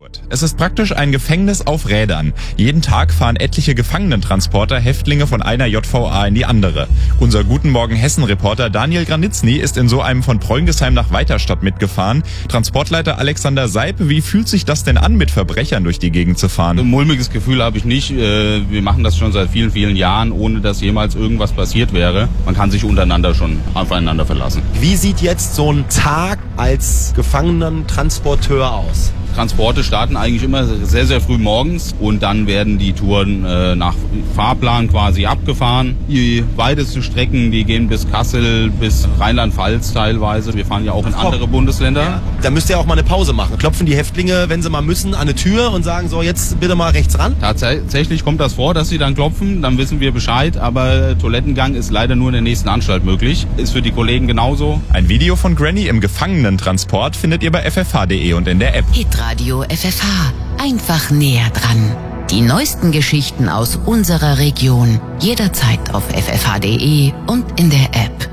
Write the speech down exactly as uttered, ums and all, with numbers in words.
Es ist praktisch ein Gefängnis auf Rädern. Jeden Tag fahren etliche Gefangenentransporter Häftlinge von einer J V A in die andere. Unser Guten Morgen Hessen-Reporter Daniel Granitzny ist in so einem von Preungesheim nach Weiterstadt mitgefahren. Transportleiter Alexander Seip, wie fühlt sich das denn an, mit Verbrechern durch die Gegend zu fahren? Ein mulmiges Gefühl habe ich nicht. Wir machen das schon seit vielen, vielen Jahren, ohne dass jemals irgendwas passiert wäre. Man kann sich untereinander schon aufeinander verlassen. Wie sieht jetzt so ein Tag als Gefangenentransporteur aus? Transporte starten eigentlich immer sehr, sehr früh morgens und dann werden die Touren äh, nach Fahrplan quasi abgefahren. Die weitesten Strecken, die gehen bis Kassel, bis Rheinland-Pfalz teilweise. Wir fahren ja auch in Ach, andere Bundesländer. Ja. Da müsst ihr auch mal eine Pause machen. Klopfen die Häftlinge, wenn sie mal müssen, an eine Tür und sagen so, jetzt bitte mal rechts ran? Tatsächlich kommt das vor, dass sie dann klopfen, dann wissen wir Bescheid, aber Toilettengang ist leider nur in der nächsten Anstalt möglich. Ist für die Kollegen genauso. Ein Video von Granny im Gefangenentransport findet ihr bei f f h punkt d e und in der App. Hitradio F F H. Einfach näher dran. Die neuesten Geschichten aus unserer Region. Jederzeit auf f f h punkt d e und in der App.